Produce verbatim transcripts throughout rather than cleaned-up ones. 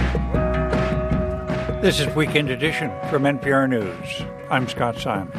This is Weekend Edition from N P R News. I'm Scott Simon.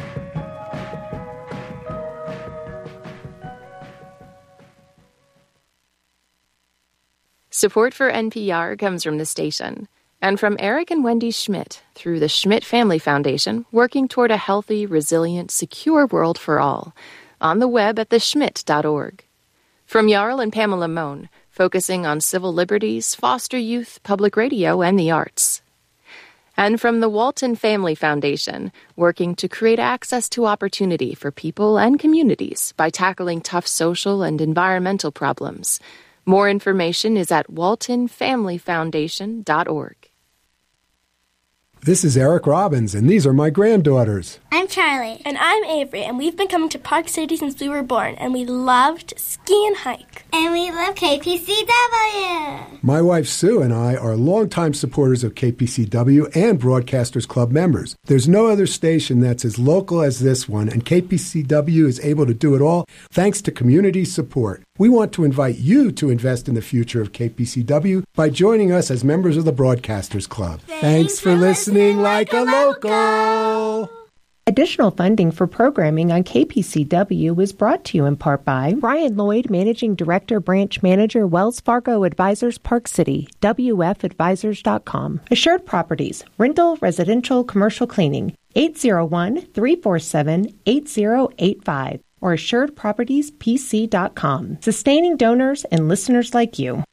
Support for N P R comes from the station and from Eric and Wendy Schmidt through the Schmidt Family Foundation, working toward a healthy, resilient, secure world for all. On the web at the schmidt dot org. From Jarl and Pamela Mohn, focusing on civil liberties, foster youth, public radio, and the arts. And from the Walton Family Foundation, working to create access to opportunity for people and communities by tackling tough social and environmental problems. More information is at walton family foundation dot org. This is Eric Robbins, and these are my granddaughters. I'm Charlie. And I'm Avery, and we've been coming to Park City since we were born, and we love to ski and hike. And we love K P C W. My wife Sue and I are longtime supporters of K P C W and Broadcasters Club members. There's no other station that's as local as this one, and K P C W is able to do it all thanks to community support. We want to invite you to invest in the future of K P C W by joining us as members of the Broadcasters Club. Thanks, Thanks for listening, listening like a local. Additional funding for programming on K P C W is brought to you in part by Brian Lloyd, Managing Director, Branch Manager, Wells Fargo Advisors, Park City, W F advisors dot com. Assured Properties, rental, residential, commercial cleaning, eight oh one, three four seven, eight oh eight five, or assured properties p c dot com. Sustaining donors and listeners like you.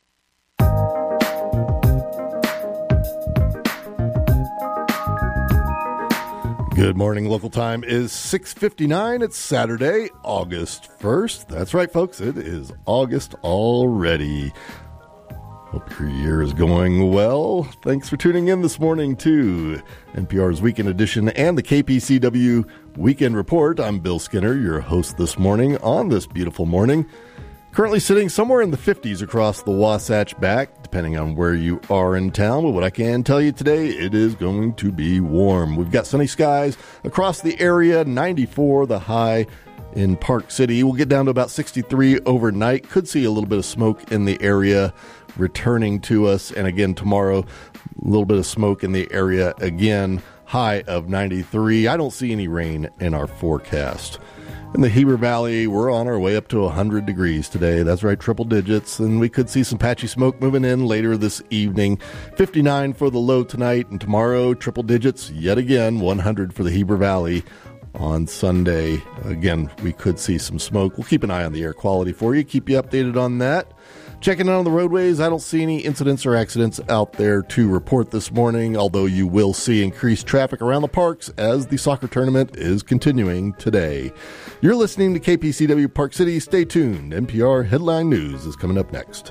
Good morning. Local time is six fifty-nine. It's Saturday, August first. That's right, folks. It is August already. Hope your year is going well. Thanks for tuning in this morning to N P R's Weekend Edition and the K P C W Weekend Report. I'm Bill Skinner, your host this morning on this beautiful morning. Currently sitting somewhere in the fifties across the Wasatch Back, depending on where you are in town. But what I can tell you today, it is going to be warm. We've got sunny skies across the area, ninety-four the high in Park City. We'll get down to about sixty-three overnight. Could see a little bit of smoke in the area returning to us. And again, tomorrow, a little bit of smoke in the area again, high of ninety-three. I don't see any rain in our forecast. In the Heber Valley, we're on our way up to one hundred degrees today. That's right, triple digits. And we could see some patchy smoke moving in later this evening. fifty-nine for the low tonight. And tomorrow, triple digits yet again, one hundred for the Heber Valley. On Sunday, again, we could see some smoke. We'll keep an eye on the air quality for you, keep you updated on that. Checking out on the roadways, I don't see any incidents or accidents out there to report this morning, although you will see increased traffic around the parks as the soccer tournament is continuing today. You're listening to K P C W Park City. Stay tuned. N P R Headline News is coming up next.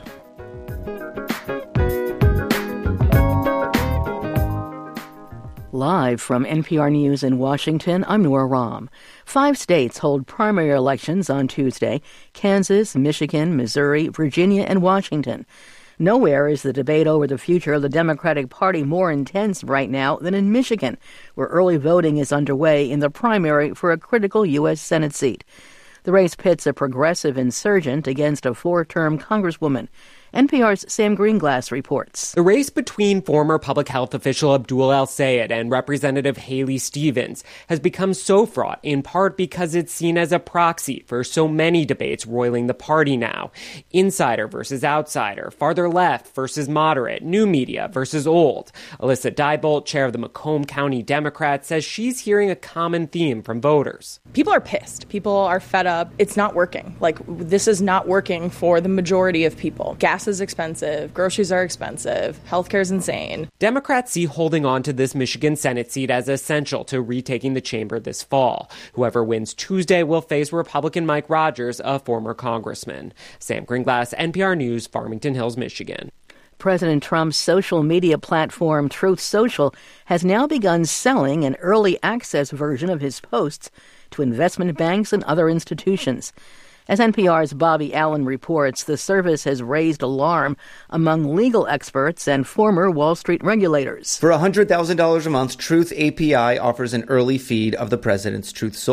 Live from N P R News in Washington, I'm Nora Rahm. Five states hold primary elections on Tuesday: Kansas, Michigan, Missouri, Virginia, and Washington. Nowhere is the debate over the future of the Democratic Party more intense right now than in Michigan, where early voting is underway in the primary for a critical U S Senate seat. The race pits a progressive insurgent against a four-term Congresswoman. N P R's Sam Greenglass reports. The race between former public health official Abdul El-Sayed and Representative Haley Stevens has become so fraught, in part because it's seen as a proxy for so many debates roiling the party now. Insider versus outsider, farther left versus moderate, new media versus old. Alyssa Diebolt, chair of the Macomb County Democrats, says she's hearing a common theme from voters. People are pissed. People are fed up. It's not working. Like, this is not working for the majority of people. Gas is expensive, groceries are expensive, healthcare is insane. Democrats see holding on to this Michigan Senate seat as essential to retaking the chamber this fall. Whoever wins Tuesday will face Republican Mike Rogers, a former congressman. Sam Greenglass, N P R News, Farmington Hills, Michigan. President Trump's social media platform, Truth Social, has now begun selling an early access version of his posts to investment banks and other institutions. As N P R's Bobby Allen reports, the service has raised alarm among legal experts and former Wall Street regulators. For one hundred thousand dollars a month, Truth A P I offers an early feed of the president's Truth Social